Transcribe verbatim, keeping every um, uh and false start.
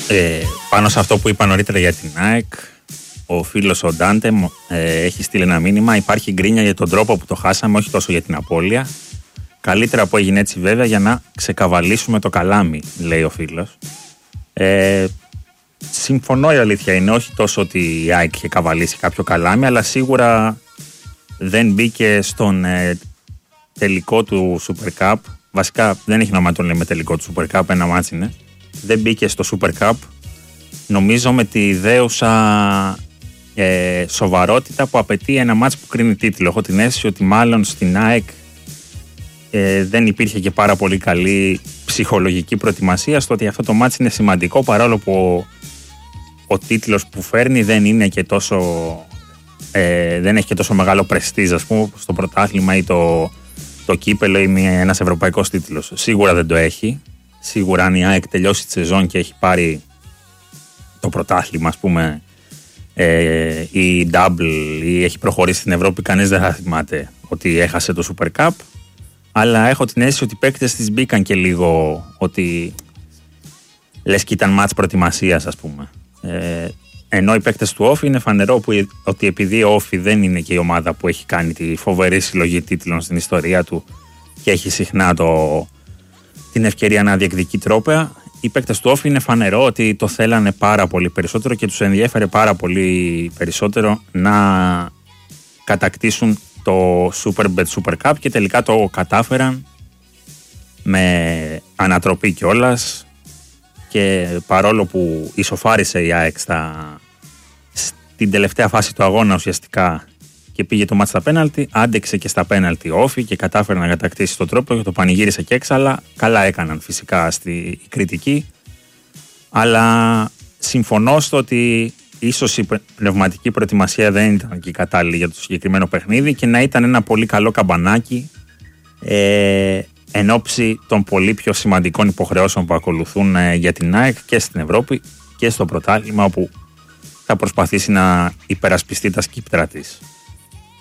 Ε, πάνω σε αυτό που είπα νωρίτερα για την ΑΕΚ, ο φίλος ο Ντάντε ε, έχει στείλει ένα μήνυμα. Υπάρχει γκρίνια για τον τρόπο που το χάσαμε, όχι τόσο για την απώλεια. Καλύτερα που έγινε έτσι βέβαια για να ξεκαβαλήσουμε το καλάμι, λέει ο φίλος. Ε, συμφωνώ, η αλήθεια είναι, όχι τόσο ότι η ΑΕΚ είχε καβαλήσει κάποιο καλάμι, αλλά σίγουρα δεν μπήκε στον ε, τελικό του Super Cup. Βασικά δεν έχει νόημα να τον λέμε τελικό του Super Cup, ένα μάτσι είναι. Δεν μπήκε στο Super Cup, νομίζω με τη ιδέουσα ε, σοβαρότητα που απαιτεί ένα μάτς που κρίνει τίτλο. Έχω την αίσθηση ότι μάλλον στην ΑΕΚ ε, δεν υπήρχε και πάρα πολύ καλή ψυχολογική προετοιμασία στο ότι αυτό το μάτς είναι σημαντικό, παρόλο που ο, ο τίτλος που φέρνει δεν είναι και τόσο ε, δεν έχει και τόσο μεγάλο πρεστίζ, ας πούμε, στο πρωτάθλημα ή το, το κύπελο ή ένας ευρωπαϊκός τίτλος. Σίγουρα δεν το έχει. Σίγουρα αν η ΑΕΚ τελειώσει τη σεζόν και έχει πάρει το πρωτάθλημα, ας πούμε, ε, ή double ή έχει προχωρήσει στην Ευρώπη, κανείς δεν θα θυμάται ότι έχασε το Super Cup. Αλλά έχω την αίσθηση ότι οι παίκτες της μπήκαν και λίγο ότι λες και ήταν μάτς προετοιμασίας, ας πούμε. Ε, ενώ οι παίκτες του Όφη είναι φανερό που, ότι επειδή ο Όφη δεν είναι και η ομάδα που έχει κάνει τη φοβερή συλλογή τίτλων στην ιστορία του και έχει συχνά το, την ευκαιρία να διεκδικεί τρόπαια, οι παίκτες του Όφη είναι φανερό ότι το θέλανε πάρα πολύ περισσότερο και τους ενδιέφερε πάρα πολύ περισσότερο να κατακτήσουν το Superbet Super Cup και τελικά το κατάφεραν με ανατροπή κιόλας, και παρόλο που ισοφάρισε η ΑΕΚ στα, στην τελευταία φάση του αγώνα ουσιαστικά και πήγε το μάτς στα πέναλτι, άντεξε και στα πέναλτι Όφη και κατάφερε να κατακτήσει το τρόπο και το πανηγύρισε και έξαλα. Καλά έκαναν φυσικά στη κριτική, αλλά συμφωνώ στο ότι ίσως η πνευματική προετοιμασία δεν ήταν και κατάλληλη για το συγκεκριμένο παιχνίδι και να ήταν ένα πολύ καλό καμπανάκι ε, εν ώψη των πολύ πιο σημαντικών υποχρεώσεων που ακολουθούν ε, για την ΑΕΚ και στην Ευρώπη και στο πρωτάθλημα, όπου θα προσπαθήσει να υπερασπιστεί τα σκύπτρα της.